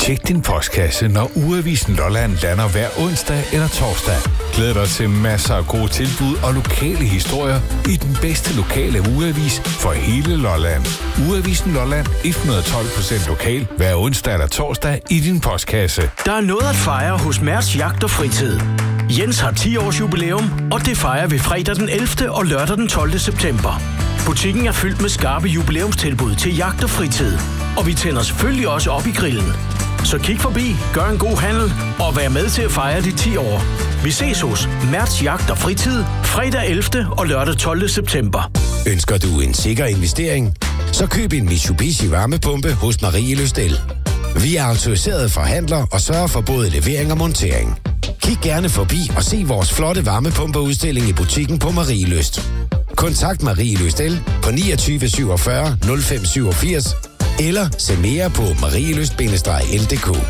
Tjek din postkasse, når Ugeavisen Lolland lander hver onsdag eller torsdag. Glæd dig til masser af gode tilbud og lokale historier i den bedste lokale ugeavis for hele Lolland. Ugeavisen Lolland, 112% lokal, hver onsdag eller torsdag i din postkasse. Der er noget at fejre hos Mærsk Jagt og Fritid. Jens har 10 års jubilæum, og det fejrer vi fredag den 11. og lørdag den 12. september. Butikken er fyldt med skarpe jubilæumstilbud til jagt og fritid. Og vi tænder selvfølgelig også op i grillen. Så kig forbi, gør en god handel og vær med til at fejre de 10 år. Vi ses hos Mærsk Jagt og Fritid fredag 11. og lørdag 12. september. Ønsker du en sikker investering? Så køb en Mitsubishi varmepumpe hos Marie Løstel. Vi er autoriserede forhandlere og sørger for både levering og montering. Kig gerne forbi og se vores flotte varmepumpeudstilling i butikken på Marie Løst. Kontakt Marie Løstel på 29 47 05 87 eller se mere på marielyst-ldk.